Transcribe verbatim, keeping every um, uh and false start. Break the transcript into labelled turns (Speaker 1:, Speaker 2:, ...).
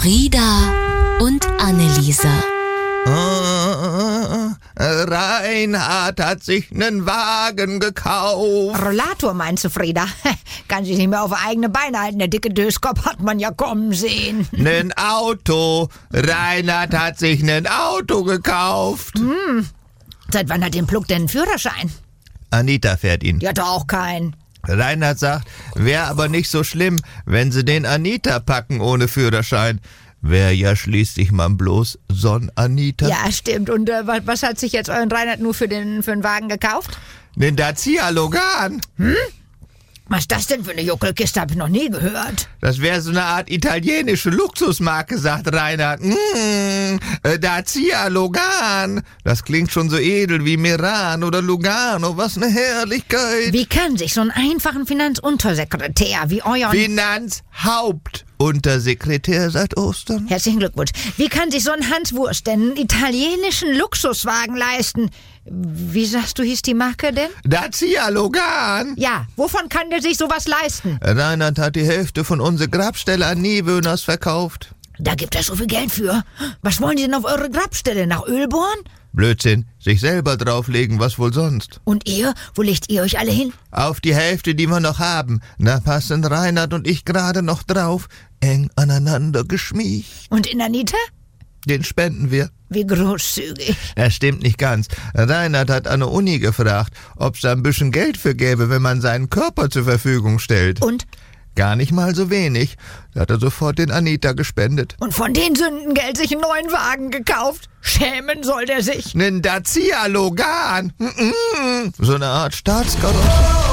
Speaker 1: Frieda und Anneliese.
Speaker 2: Ah, Reinhard hat sich nen Wagen gekauft.
Speaker 3: Rollator meinst du, Frieda? Kann sich nicht mehr auf eigene Beine halten. Der dicke Döskopf hat man ja kommen sehen.
Speaker 2: Nen Auto. Reinhard hat sich nen Auto gekauft.
Speaker 3: Hm. Seit wann hat den Pluck denn einen Führerschein?
Speaker 2: Anita fährt ihn.
Speaker 3: Die hat doch auch keinen.
Speaker 2: Reinhard sagt, wäre aber nicht so schlimm, wenn sie den Anita packen ohne Führerschein. Wär ja schließlich mal bloß son Anita.
Speaker 3: Ja, stimmt. Und äh, was, was hat sich jetzt euren Reinhard nur für den, für den Wagen gekauft?
Speaker 2: Den Dacia Logan.
Speaker 3: Hm? Was ist das denn für eine Juckelkiste? Hab ich noch nie gehört.
Speaker 2: Das wäre so eine Art italienische Luxusmarke, sagt Reinhard. Mmh, äh, Dacia Logan. Das klingt schon so edel wie Meran oder Lugano. Was eine Herrlichkeit.
Speaker 3: Wie kann sich so einen einfachen Finanzuntersekretär wie euer...
Speaker 2: Finanzhauptuntersekretär seit Ostern.
Speaker 3: Herzlichen Glückwunsch. Wie kann sich so ein Hans Wurst denn einen italienischen Luxuswagen leisten? Wie sagst du, hieß die Marke denn?
Speaker 2: Dacia Logan.
Speaker 3: Ja, wovon kann der sich sowas leisten?
Speaker 2: Reinhard hat die Hälfte von unserer Grabstelle an Niewöhners verkauft.
Speaker 3: Da gibt er so viel Geld für. Was wollen die denn auf eure Grabstelle? Nach Öl bohren?
Speaker 2: Blödsinn. Sich selber drauflegen, was wohl sonst.
Speaker 3: Und ihr? Wo legt ihr euch alle hin?
Speaker 2: Auf die Hälfte, die wir noch haben. Da passen Reinhard und ich gerade noch drauf. Eng aneinander geschmiegt.
Speaker 3: Und in Anita?
Speaker 2: Den spenden wir.
Speaker 3: Wie großzügig.
Speaker 2: Das stimmt nicht ganz. Reinhard hat an der Uni gefragt, ob es da ein bisschen Geld für gäbe, wenn man seinen Körper zur Verfügung stellt.
Speaker 3: Und?
Speaker 2: Gar nicht mal so wenig. Da hat er sofort den Anita gespendet.
Speaker 3: Und von den Sündengeld sich einen neuen Wagen gekauft? Schämen soll der sich.
Speaker 2: Nen Dacia Logan. Mm-mm. So eine Art Staatskarosse.